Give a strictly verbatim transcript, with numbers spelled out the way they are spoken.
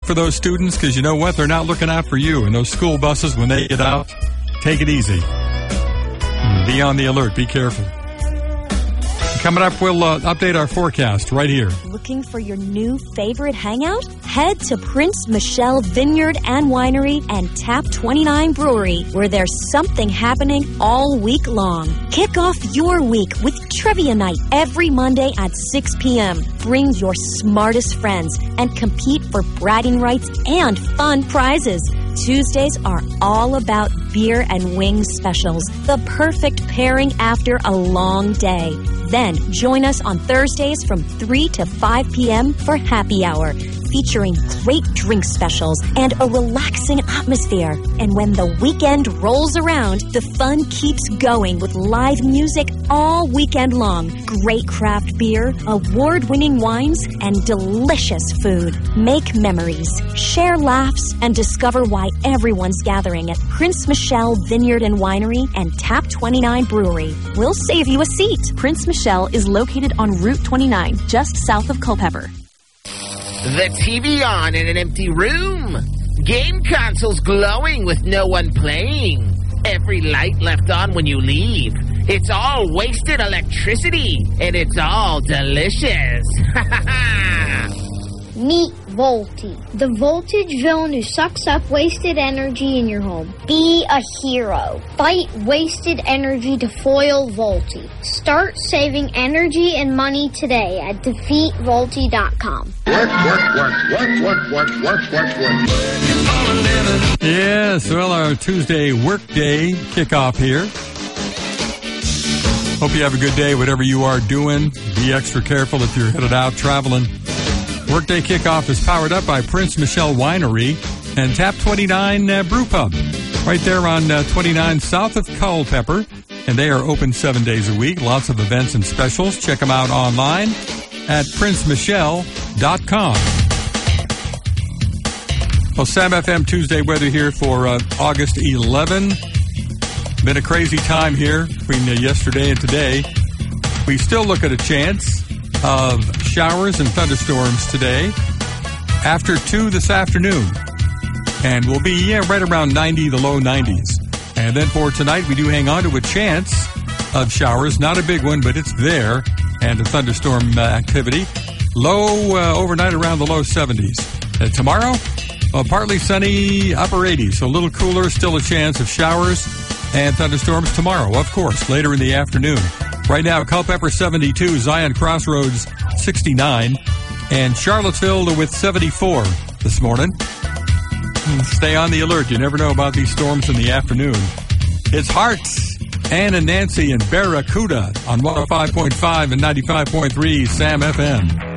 for those students, because you know what? They're not looking out for you. And those school buses, when they get out, take it easy. Be on the alert. Be careful. Coming up, we'll uh, update our forecast right here. Looking for your new favorite hangout? Head to Prince Michelle Vineyard and Winery and Tap twenty-nine Brewery, where there's something happening all week long. Kick off your week with Trivia Night every Monday at six p.m. Bring your smartest friends and compete for bragging rights and fun prizes. Tuesdays are all about beer and wings specials, the perfect pairing after a long day. Then join us on Thursdays from three to five p.m. for happy hour, featuring great drink specials and a relaxing atmosphere. And when the weekend rolls around, the fun keeps going with live music all weekend long, great craft beer, award-winning wines, and delicious food. Make memories, share laughs, and discover why everyone's gathering at Prince Michelle Vineyard and Winery and Tap twenty-nine Brewery. We'll save you a seat. Prince Michelle is located on Route twenty-nine, just south of Culpeper. The T V on in an empty room. Game consoles glowing with no one playing. Every light left on when you leave. It's all wasted electricity, and it's all delicious. Ha ha ha! Meet Volti, the voltage villain who sucks up wasted energy in your home. Be a hero. Fight wasted energy to foil Volti. Start saving energy and money today at defeat volti dot com. Work, work, work, work, work, work, work, work, work. Yes, well, our Tuesday workday kickoff here. Hope you have a good day, whatever you are doing. Be extra careful if you're headed out traveling. Workday kickoff is powered up by Prince Michelle Winery and Tap twenty-nine uh, Brew Pub, right there on uh, twenty-nine south of Culpeper. And they are open seven days a week. Lots of events and specials. Check them out online at prince michelle dot com. Well, Sam F M Tuesday weather here for uh, August eleventh. Been a crazy time here between uh, yesterday and today. We still look at a chance of showers and thunderstorms today after two this afternoon. And we'll be yeah, right around ninety, the low nineties. And then for tonight, we do hang on to a chance of showers. Not a big one, but it's there. And a thunderstorm uh, activity. Low uh, overnight around the low seventies. Uh, tomorrow, well, partly sunny, upper eighties. So a little cooler, still a chance of showers and thunderstorms tomorrow, of course, later in the afternoon. Right now, Culpeper seventy-two, Zion Crossroads sixty-nine, and Charlottesville with seventy-four this morning. Stay on the alert. You never know about these storms in the afternoon. It's Hearts, Ann and Nancy and Barracuda on one oh five point five and ninety-five point three Sam F M.